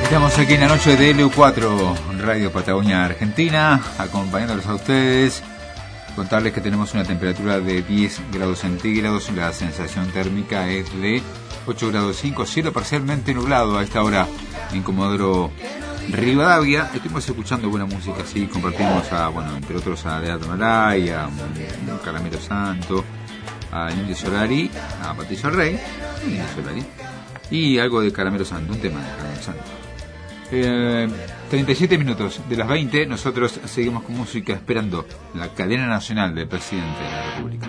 Estamos aquí en la noche de LU4, Radio Patagonia Argentina, acompañándolos a ustedes. Contarles que tenemos una temperatura de 10 grados centígrados, la sensación térmica es de 8 grados 5, cielo parcialmente nublado a esta hora en Comodoro Rivadavia. Estuvimos escuchando buena música, sí, compartimos a, bueno, entre otros a Deato Malay, a Caramelo Santo, a Indio Solari, a Patricio Rey, Indio Solari, y algo de Caramelo Santo, un tema de Caramelo Santo. 37 minutos de las 20, nosotros seguimos con música esperando la cadena nacional del presidente de la República.